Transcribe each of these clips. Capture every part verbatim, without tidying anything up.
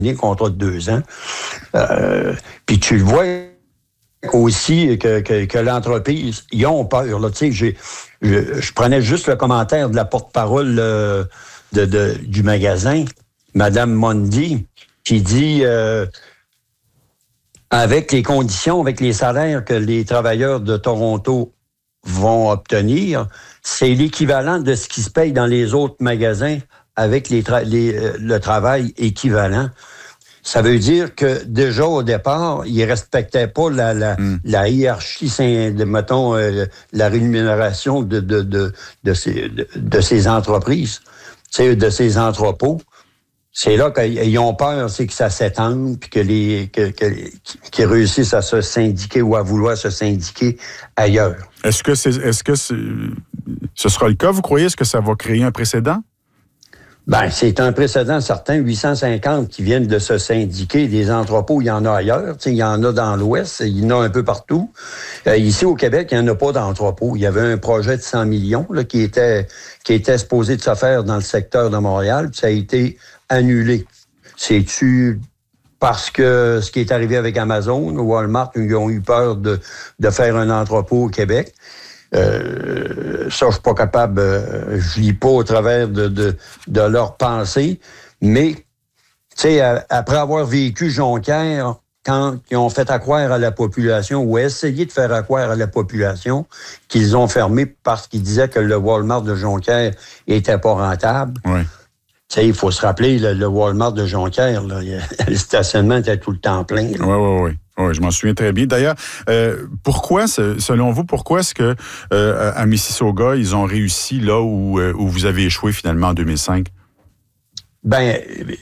un contrat de deux ans. Euh, puis tu le vois aussi que, que, que l'entreprise, ils ont peur. Là, tu sais, j'ai, je, je prenais juste le commentaire de la porte-parole euh, de, de, du magasin, Mme Mondi, qui dit euh, avec les conditions, avec les salaires que les travailleurs de Toronto vont obtenir, c'est l'équivalent de ce qui se paye dans les autres magasins avec les tra- les, euh, le travail équivalent. Ça veut dire que déjà au départ, ils respectaient pas la, la, mm. la hiérarchie, de, mettons, euh, la rémunération de, de, de, de, ces, de, de ces entreprises, de ces entrepôts. C'est là qu'ils ont peur, c'est que ça s'étende, puis que les que, que, qu'ils réussissent à se syndiquer ou à vouloir se syndiquer ailleurs. Est-ce que c'est, est-ce que c'est, ce sera le cas, vous croyez? Est-ce que ça va créer un précédent? Ben, c'est un précédent certain. huit cent cinquante qui viennent de se syndiquer. Des entrepôts, il y en a ailleurs. Il y en a dans l'Ouest, il y en a un peu partout. Euh, ici, au Québec, il n'y en a pas d'entrepôts. Il y avait un projet de cent millions là, qui était qui était supposé de se faire dans le secteur de Montréal, puis ça a été annulé. C'est-tu parce que ce qui est arrivé avec Amazon, Walmart, ils ont eu peur de, de faire un entrepôt au Québec? Euh, ça, je suis pas capable, euh, je lis pas au travers de, de, de leurs pensées, mais, tu sais, après avoir vécu Jonquière, quand ils ont fait accroire à la population ou essayé de faire accroire à la population qu'ils ont fermé parce qu'ils disaient que le Walmart de Jonquière était pas rentable. Oui. Tu sais, il faut se rappeler, le, le Walmart de Jonquière, là, le stationnement était tout le temps plein. Oui, oui, oui. Oui, je m'en souviens très bien. D'ailleurs, euh, pourquoi, selon vous, pourquoi est-ce que euh, à Mississauga, ils ont réussi là où, où vous avez échoué finalement en deux mille cinq? Ben,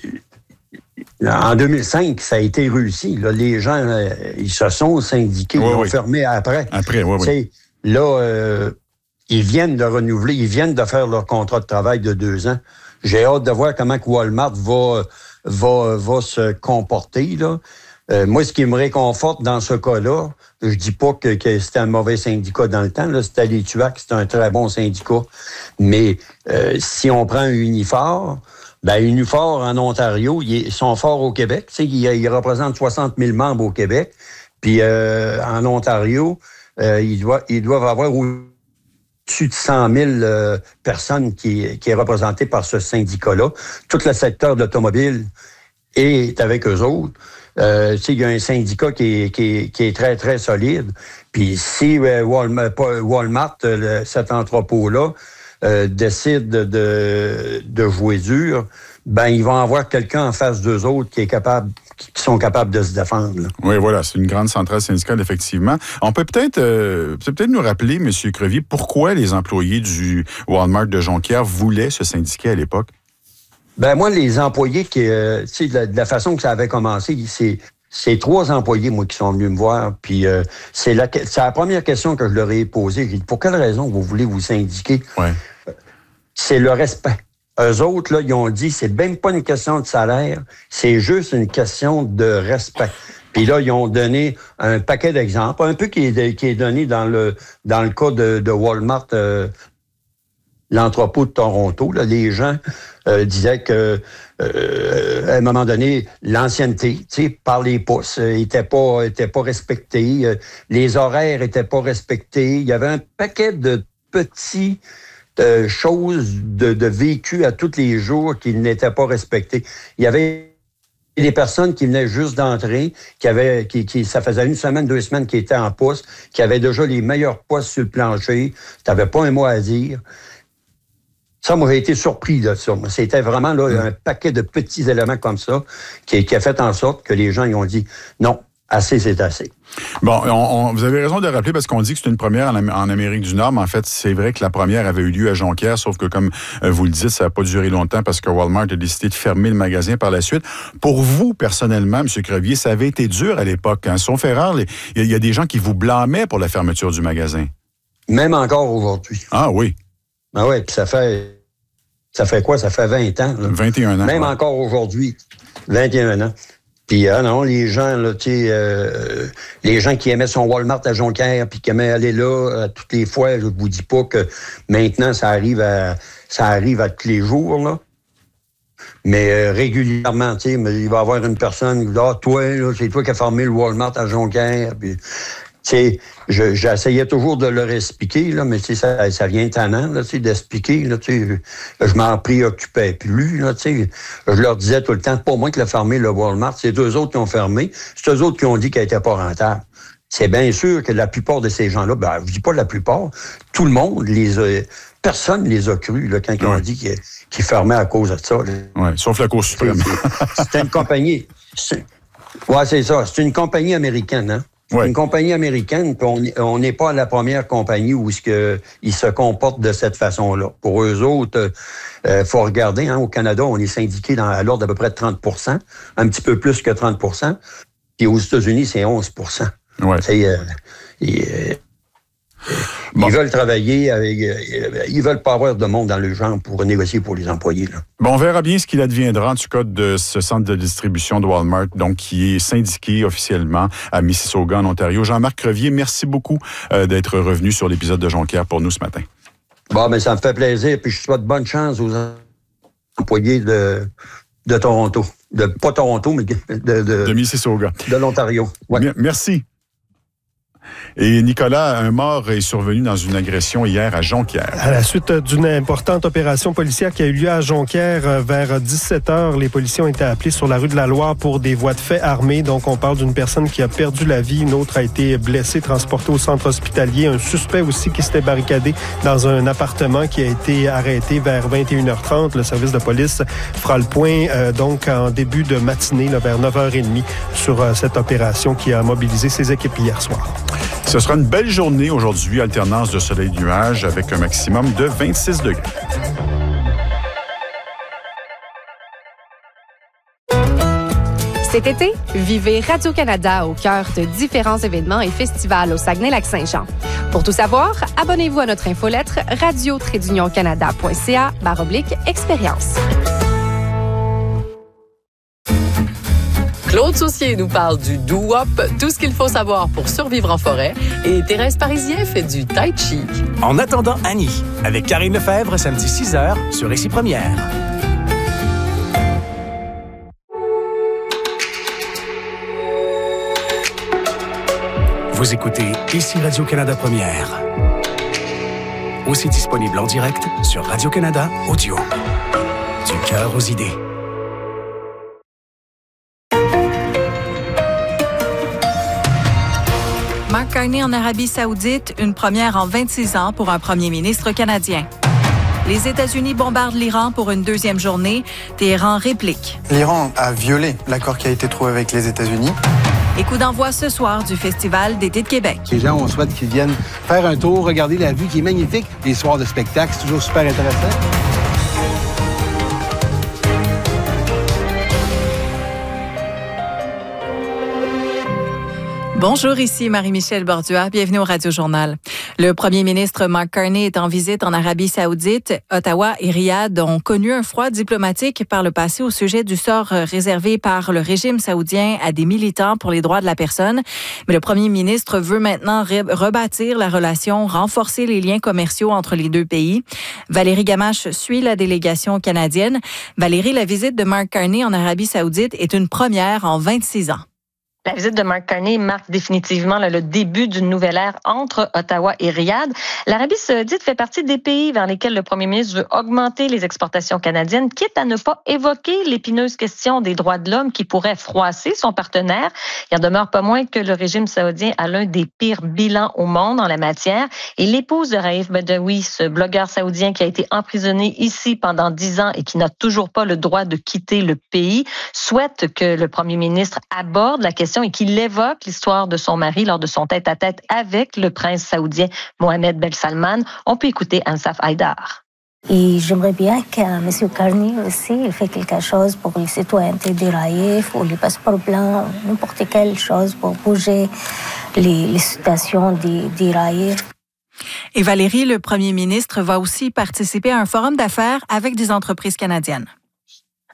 en deux mille cinq, ça a été réussi. Là, les gens, euh, ils se sont syndiqués, oui, ils ont oui. fermé après. Après, oui, oui. Là, euh, ils viennent de renouveler, ils viennent de faire leur contrat de travail de deux ans. J'ai hâte de voir comment que Walmart va, va, va se comporter, là. Euh, moi, ce qui me réconforte dans ce cas-là, je dis pas que, que c'était un mauvais syndicat dans le temps, là, c'était les T U A C, c'était un très bon syndicat. Mais euh, si on prend un Unifor, ben Unifor en Ontario, ils sont forts au Québec. Tu sais, ils, ils représentent soixante mille membres au Québec. Puis euh, en Ontario, euh, ils, doivent, ils doivent avoir au-dessus de cent mille euh, personnes qui, qui est représentées par ce syndicat-là. Tout le secteur de l'automobile est avec eux autres. Euh, il y a un syndicat qui est, qui, est, qui est très, très solide. Puis si euh, Walmart, Walmart le, cet entrepôt-là, euh, décide de, de, de jouer dur, ben ils vont avoir quelqu'un en face d'eux autres qui est capable, qui sont capables de se défendre. Là. Oui, voilà, c'est une grande centrale syndicale, effectivement. On peut peut-être, euh, peut-être nous rappeler, M. Crevier, pourquoi les employés du Walmart de Jonquière voulaient se syndiquer à l'époque? Ben moi, les employés qui, euh, tu sais, de, de la façon que ça avait commencé, c'est, c'est trois employés, moi, qui sont venus me voir. Puis euh, c'est, la, c'est la première question que je leur ai posée. J'ai dit, pour quelle raison vous voulez vous syndiquer? Ouais. C'est le respect. Eux autres, là, ils ont dit, c'est même pas une question de salaire, c'est juste une question de respect. Puis là, ils ont donné un paquet d'exemples, un peu qui est, qui est donné dans le dans le cas de, de Walmart, euh, l'entrepôt de Toronto. Là, les gens euh, disaient que euh, à un moment donné, l'ancienneté, tu sais, par les pouces, euh, était pas était pas respectée, euh, les horaires étaient pas respectés. Il y avait un paquet de petits euh, choses de, de vécu à tous les jours qui n'étaient pas respectées. Il y avait des personnes qui venaient juste d'entrer, qui avaient, qui, qui, ça faisait une semaine, deux semaines qui étaient en poste, qui avaient déjà les meilleurs postes sur le plancher. Tu n'avais pas un mot à dire. Ça, moi, j'ai été surpris de ça. C'était vraiment là, un paquet de petits éléments comme ça qui, qui a fait en sorte que les gens ils ont dit non, assez, c'est assez. Bon, on, on, vous avez raison de rappeler parce qu'on dit que c'est une première en, en Amérique du Nord, mais en fait, c'est vrai que la première avait eu lieu à Jonquière, sauf que comme euh, vous le dites, ça n'a pas duré longtemps parce que Walmart a décidé de fermer le magasin par la suite. Pour vous, personnellement, M. Crevier, ça avait été dur à l'époque. Hein? Sauf erreur, il y, y a des gens qui vous blâmaient pour la fermeture du magasin. Même encore aujourd'hui. Ah oui. Ah oui, puis ça fait ça fait quoi? Ça fait vingt ans. Là. vingt et un ans. Même ouais. encore aujourd'hui. vingt et un ans. Puis, ah non, les gens, là, tu sais, euh, les gens qui aimaient son Walmart à Jonquière, puis qui aimaient aller là euh, toutes les fois, je vous dis pas que maintenant, ça arrive à ça arrive à tous les jours, là. Mais euh, régulièrement, tu sais, il va y avoir une personne qui dit « Ah, toi, là, c'est toi qui as fermé le Walmart à Jonquière. » Puis, tu sais, je, j'essayais toujours de leur expliquer, là, mais tu sais, ça, ça vient tannant, là, tu sais, d'expliquer, là, tu sais. Je m'en préoccupais plus, là, tu sais. Je leur disais tout le temps, c'est pas moi qui l'ai fermé, le Walmart, c'est eux autres qui ont fermé. C'est eux autres qui ont dit qu'elle n'était pas rentable. C'est bien sûr que la plupart de ces gens-là, ben, je dis pas la plupart, tout le monde les a, personne les a crus, là, quand ils ont ouais. dit qu'ils, qu'ils fermaient à cause de ça, là. Oui, sauf la Cour suprême. C'est, c'était une compagnie, c'est, ouais, c'est ça, c'est une compagnie américaine, hein. Ouais. Une compagnie américaine, puis on n'est pas la première compagnie où que, ils se comportent de cette façon-là. Pour eux autres, il euh, faut regarder, hein, au Canada, on est syndiqué dans, à l'ordre d'à peu près de trente pour cent, un petit peu plus que trente pour cent, puis aux États-Unis, c'est onze pour cent. Ouais. C'est, euh, ils, euh, bon. ils veulent travailler avec, euh, ils veulent pas avoir de monde dans le genre pour négocier pour les employés, là. Bon, on verra bien ce qu'il adviendra en tout cas de ce centre de distribution de Walmart, donc qui est syndiqué officiellement à Mississauga, en Ontario. Jean-Marc Crevier, merci beaucoup euh, d'être revenu sur l'épisode de Jonquière pour nous ce matin. Bon, mais ça me fait plaisir, puis je souhaite bonne chance aux employés de de Toronto, de pas Toronto, mais de de, de Mississauga, de l'Ontario. Ouais. Merci. Et Nicolas, un mort est survenu dans une agression hier à Jonquière. À la suite d'une importante opération policière qui a eu lieu à Jonquière vers dix-sept heures, les policiers ont été appelés sur la rue de la Loire pour des voies de fait armées. Donc, on parle d'une personne qui a perdu la vie. Une autre a été blessée, transportée au centre hospitalier. Un suspect aussi qui s'était barricadé dans un appartement qui a été arrêté vers vingt et une heures trente. Le service de police fera le point euh, donc en début de matinée, là, vers neuf heures trente, sur euh, cette opération qui a mobilisé ses équipes hier soir. Ce sera une belle journée aujourd'hui, alternance de soleil-nuage avec un maximum de vingt-six degrés. Cet été, vivez Radio-Canada au cœur de différents événements et festivals au Saguenay-Lac-Saint-Jean. Pour tout savoir, abonnez-vous à notre infolettre radio tiret union canada point c a barre oblique expérience. Claude Saucier nous parle du doo-wop, tout ce qu'il faut savoir pour survivre en forêt. Et Thérèse Parisien fait du tai chi. En attendant Annie, avec Karine Lefebvre, samedi six heures, sur Récit Première. Vous écoutez Ici Radio-Canada Première. Aussi disponible en direct sur Radio-Canada Audio. Du cœur aux idées. Mark Carney en Arabie Saoudite, une première en vingt-six ans pour un premier ministre canadien. Les États-Unis bombardent l'Iran pour une deuxième journée. Téhéran réplique. L'Iran a violé l'accord qui a été trouvé avec les États-Unis. Et coup d'envoi ce soir du Festival d'été de Québec. Les gens, on souhaite qu'ils viennent faire un tour, regarder la vue qui est magnifique. Les soirs de spectacle, c'est toujours super intéressant. Bonjour, ici Marie-Michel Bordua. Bienvenue au Radio-Journal. Le premier ministre Mark Carney est en visite en Arabie Saoudite. Ottawa et Riyad ont connu un froid diplomatique par le passé au sujet du sort réservé par le régime saoudien à des militants pour les droits de la personne. Mais le premier ministre veut maintenant rebâtir la relation, renforcer les liens commerciaux entre les deux pays. Valérie Gamache suit la délégation canadienne. Valérie, la visite de Mark Carney en Arabie Saoudite est une première en vingt-six ans. La visite de Mark Carney marque définitivement là, le début d'une nouvelle ère entre Ottawa et Riyad. L'Arabie saoudite fait partie des pays vers lesquels le premier ministre veut augmenter les exportations canadiennes, quitte à ne pas évoquer l'épineuse question des droits de l'homme qui pourrait froisser son partenaire. Il en demeure pas moins que le régime saoudien a l'un des pires bilans au monde en la matière. Et l'épouse de Raif Badawi, ce blogueur saoudien qui a été emprisonné ici pendant dix ans et qui n'a toujours pas le droit de quitter le pays, souhaite que le premier ministre aborde la question et qu'il évoque l'histoire de son mari lors de son tête-à-tête avec le prince saoudien Mohamed Ben Salman. On peut écouter Ansaf Haïdar. Et j'aimerais bien que M. Carney aussi il fait quelque chose pour les citoyennetés du Raif ou les passeports blancs, n'importe quelle chose pour bouger les, les situations du, du Raif. Et Valérie, le premier ministre, va aussi participer à un forum d'affaires avec des entreprises canadiennes.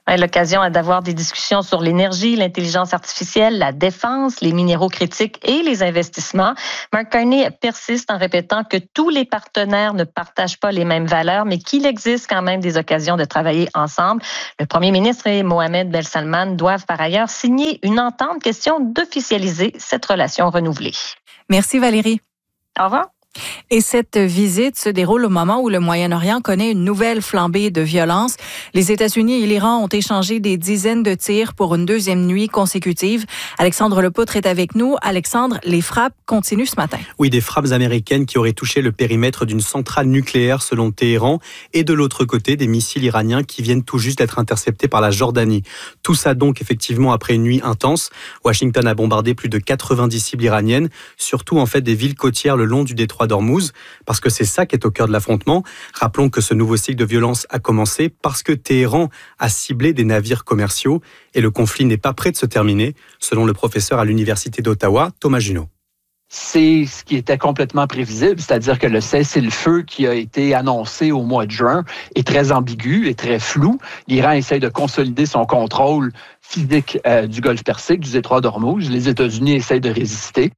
Ouais, l'occasion d'avoir des discussions sur l'énergie, l'intelligence artificielle, la défense, les minéraux critiques et les investissements. Mark Carney persiste en répétant que tous les partenaires ne partagent pas les mêmes valeurs, mais qu'il existe quand même des occasions de travailler ensemble. Le premier ministre et Mohamed Ben Salman doivent par ailleurs signer une entente, question d'officialiser cette relation renouvelée. Merci Valérie. Au revoir. Et cette visite se déroule au moment où le Moyen-Orient connaît une nouvelle flambée de violence. Les États-Unis et l'Iran ont échangé des dizaines de tirs pour une deuxième nuit consécutive. Alexandre Lepoutre est avec nous. Alexandre, les frappes continuent ce matin. Oui, des frappes américaines qui auraient touché le périmètre d'une centrale nucléaire selon Téhéran. Et de l'autre côté, des missiles iraniens qui viennent tout juste d'être interceptés par la Jordanie. Tout ça donc effectivement après une nuit intense. Washington a bombardé plus de quatre-vingt-dix cibles iraniennes, surtout en fait des villes côtières le long du détroit d'Ormuz, parce que c'est ça qui est au cœur de l'affrontement. Rappelons que ce nouveau cycle de violence a commencé parce que Téhéran a ciblé des navires commerciaux et le conflit n'est pas prêt de se terminer, selon le professeur à l'Université d'Ottawa, Thomas Junot. C'est ce qui était complètement prévisible, c'est-à-dire que le cessez-le-feu qui a été annoncé au mois de juin est très ambigu et très flou. L'Iran essaye de consolider son contrôle physique euh, du golfe Persique, du détroit d'Ormuz. Les États-Unis essayent de résister.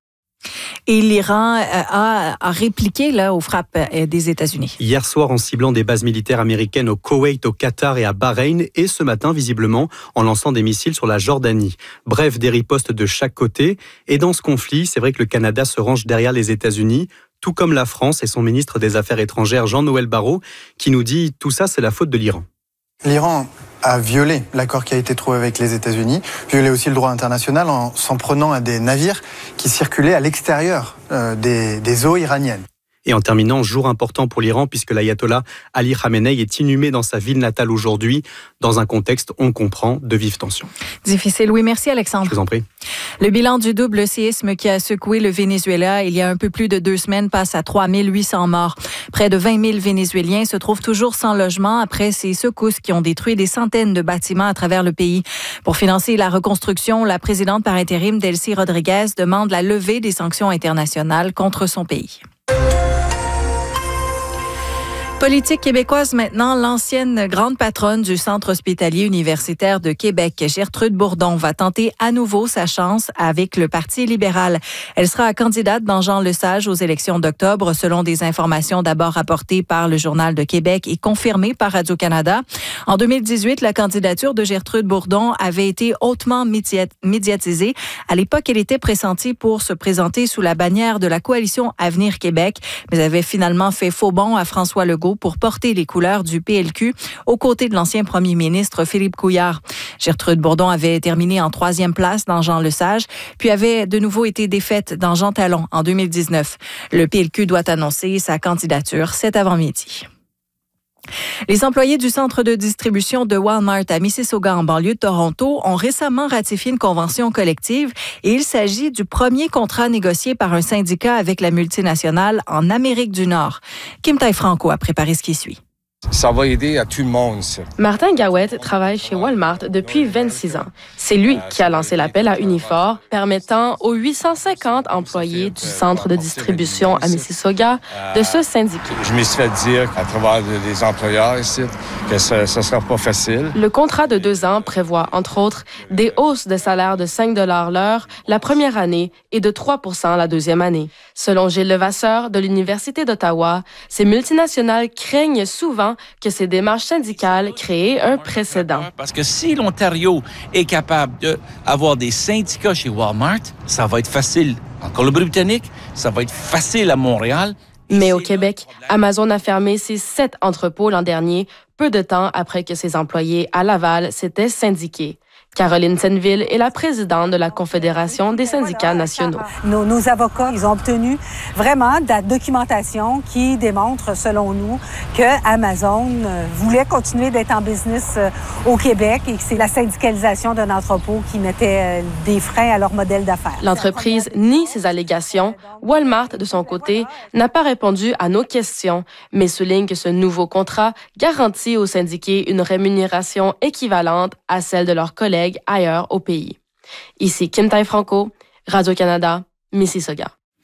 Et l'Iran a, a répliqué là, aux frappes des États-Unis. Hier soir, en ciblant des bases militaires américaines au Koweït, au Qatar et à Bahreïn, et ce matin, visiblement, en lançant des missiles sur la Jordanie. Bref, des ripostes de chaque côté. Et dans ce conflit, c'est vrai que le Canada se range derrière les États-Unis, tout comme la France et son ministre des Affaires étrangères, Jean-Noël Barrot, qui nous dit « tout ça, c'est la faute de l'Iran ». L'Iran a violé l'accord qui a été trouvé avec les États-Unis, violé aussi le droit international en s'en prenant à des navires qui circulaient à l'extérieur euh, des, des eaux iraniennes. Et en terminant, jour important pour l'Iran, puisque l'ayatollah Ali Khamenei est inhumé dans sa ville natale aujourd'hui, dans un contexte, on comprend, de vives tensions. Difficile, oui. Merci Alexandre. Je vous en prie. Le bilan du double séisme qui a secoué le Venezuela il y a un peu plus de deux semaines passe à trois mille huit cents morts. Près de vingt mille Vénézuéliens se trouvent toujours sans logement après ces secousses qui ont détruit des centaines de bâtiments à travers le pays. Pour financer la reconstruction, la présidente par intérim, Delcy Rodriguez, demande la levée des sanctions internationales contre son pays. Politique québécoise maintenant, l'ancienne grande patronne du Centre hospitalier universitaire de Québec, Gertrude Bourdon, va tenter à nouveau sa chance avec le Parti libéral. Elle sera candidate dans Jean-Lesage aux élections d'octobre, selon des informations d'abord rapportées par le Journal de Québec et confirmées par Radio-Canada. En deux mille dix-huit, la candidature de Gertrude Bourdon avait été hautement médiatisée. À l'époque, elle était pressentie pour se présenter sous la bannière de la coalition Avenir Québec, mais avait finalement fait faux bond à François Legault pour porter les couleurs du P L Q aux côtés de l'ancien premier ministre Philippe Couillard. Gertrude Bourdon avait terminé en troisième place dans Jean-Lesage, puis avait de nouveau été défaite dans Jean Talon en deux mille dix-neuf. Le P L Q doit annoncer sa candidature cet avant-midi. Les employés du centre de distribution de Walmart à Mississauga, en banlieue de Toronto, ont récemment ratifié une convention collective et il s'agit du premier contrat négocié par un syndicat avec la multinationale en Amérique du Nord. Kim Tai-Franco a préparé ce qui suit. Ça va aider à tout le monde, ça. Martin Gawette travaille chez Walmart depuis vingt-six ans. C'est lui qui a lancé l'appel à Unifor, permettant aux huit cent cinquante employés du centre de distribution à Mississauga de se syndiquer. Je me suis fait dire à travers des employeurs ici que ce ne sera pas facile. Le contrat de deux ans prévoit, entre autres, des hausses de salaire de cinq dollars l'heure la première année et de trois pour cent la deuxième année. Selon Gilles Levasseur de l'Université d'Ottawa, ces multinationales craignent souvent que ces démarches syndicales créent un précédent. Parce que si l'Ontario est capable d'avoir des syndicats chez Walmart, ça va être facile en Colombie-Britannique, ça va être facile à Montréal. Mais au Québec, Amazon a fermé ses sept entrepôts l'an dernier, peu de temps après que ses employés à Laval s'étaient syndiqués. Caroline Senneville est la présidente de la Confédération des syndicats nationaux. Nos, nos avocats, ils ont obtenu vraiment de la documentation qui démontre, selon nous, que Amazon voulait continuer d'être en business au Québec et que c'est la syndicalisation d'un entrepôt qui mettait des freins à leur modèle d'affaires. L'entreprise nie ces allégations. Walmart, de son côté, n'a pas répondu à nos questions, mais souligne que ce nouveau contrat garantit aux syndiqués une rémunération équivalente à celle de leurs collègues ailleurs au pays. Ici Kim Tai-Franco, Radio-Canada, Mississauga.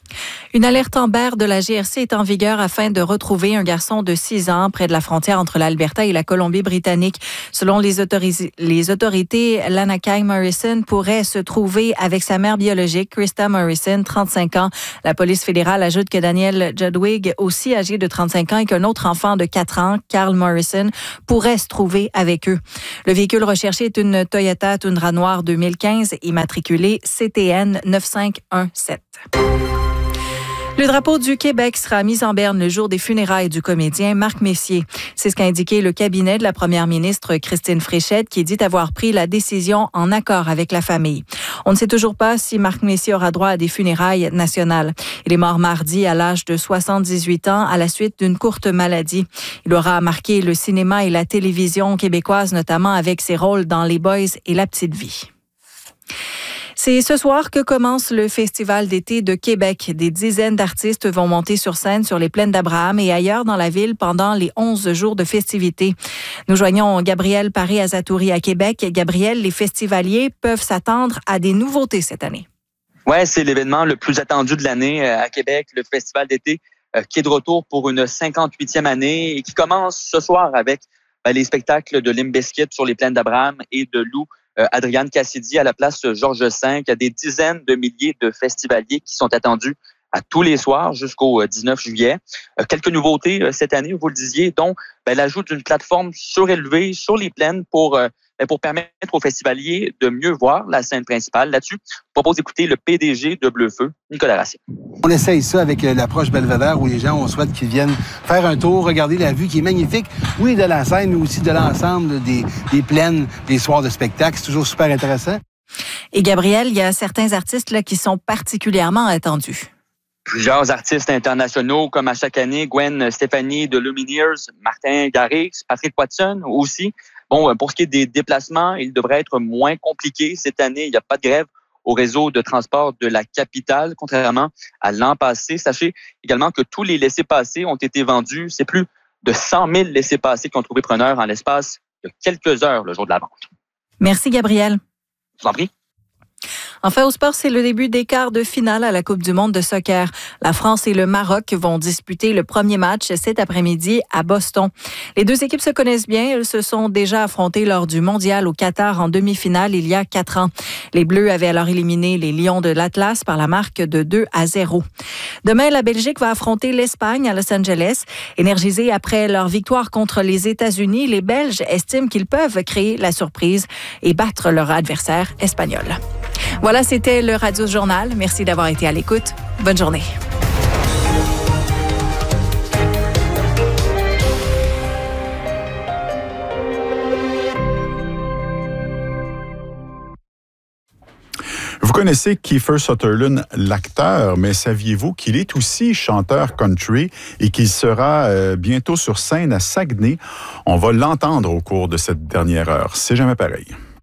Une alerte Amber de la G R C est en vigueur afin de retrouver un garçon de six ans près de la frontière entre l'Alberta et la Colombie-Britannique. Selon les, autoris- les autorités, Lanakai Morrison pourrait se trouver avec sa mère biologique, Krista Morrison, trente-cinq ans. La police fédérale ajoute que Daniel Judwig, aussi âgé de trente-cinq ans, et qu'un autre enfant de quatre ans, Carl Morrison, pourrait se trouver avec eux. Le véhicule recherché est une Toyota Tundra noire deux mille quinze, immatriculée C T N neuf cinq un sept. Le drapeau du Québec sera mis en berne le jour des funérailles du comédien Marc Messier. C'est ce qu'a indiqué le cabinet de la première ministre Christine Fréchette, qui dit avoir pris la décision en accord avec la famille. On ne sait toujours pas si Marc Messier aura droit à des funérailles nationales. Il est mort mardi à l'âge de soixante-dix-huit ans à la suite d'une courte maladie. Il aura marqué le cinéma et la télévision québécoise, notamment avec ses rôles dans Les Boys et La Petite Vie. C'est ce soir que commence le Festival d'été de Québec. Des dizaines d'artistes vont monter sur scène sur les plaines d'Abraham et ailleurs dans la ville pendant les onze jours de festivités. Nous joignons Gabriel Paré-Azatouri à Québec. Gabriel, les festivaliers peuvent s'attendre à des nouveautés cette année. Oui, c'est l'événement le plus attendu de l'année à Québec, le Festival d'été qui est de retour pour une cinquante-huitième année et qui commence ce soir avec les spectacles de Limp Bizkit sur les plaines d'Abraham et de Lou Euh, Adrienne Cassidy à la place Georges cinq. Il y a des dizaines de milliers de festivaliers qui sont attendus à tous les soirs jusqu'au dix-neuf juillet. Euh, quelques nouveautés euh, cette année, vous le disiez, dont ben, l'ajout d'une plateforme surélevée sur les plaines pour, euh, ben, pour permettre aux festivaliers de mieux voir la scène principale. Là-dessus, je propose d'écouter le P D G de Bleu-Feu, Nicolas Racine. On essaye ça avec l'approche Belvédère où les gens, on souhaite qu'ils viennent faire un tour, regarder la vue qui est magnifique, oui, de la scène, mais aussi de l'ensemble des, des plaines, des soirs de spectacle. C'est toujours super intéressant. Et Gabriel, il y a certains artistes là, qui sont particulièrement attendus. Plusieurs artistes internationaux, comme à chaque année, Gwen Stefani de Lumineers, Martin Garrix, Patrick Watson aussi. Bon, pour ce qui est des déplacements, il devrait être moins compliqué cette année. Il n'y a pas de grève au réseau de transport de la capitale, contrairement à l'an passé. Sachez également que tous les laissez-passer ont été vendus. C'est plus de cent mille laissez-passer qui ont trouvé preneur en l'espace de quelques heures le jour de la vente. Merci, Gabriel. Je vous en prie. Enfin, au sport, c'est le début des quarts de finale à la Coupe du monde de soccer. La France et le Maroc vont disputer le premier match cet après-midi à Boston. Les deux équipes se connaissent bien. Elles se sont déjà affrontées lors du mondial au Qatar en demi-finale il y a quatre ans. Les Bleus avaient alors éliminé les Lions de l'Atlas par la marque de deux à zéro. Demain, la Belgique va affronter l'Espagne à Los Angeles. Énergisés après leur victoire contre les États-Unis, les Belges estiment qu'ils peuvent créer la surprise et battre leur adversaire espagnol. Voilà, c'était le Radio Journal. Merci d'avoir été à l'écoute. Bonne journée. Vous connaissez Kiefer Sutherland, l'acteur, mais saviez-vous qu'il est aussi chanteur country et qu'il sera euh, bientôt sur scène à Saguenay? On va l'entendre au cours de cette dernière heure. C'est jamais pareil.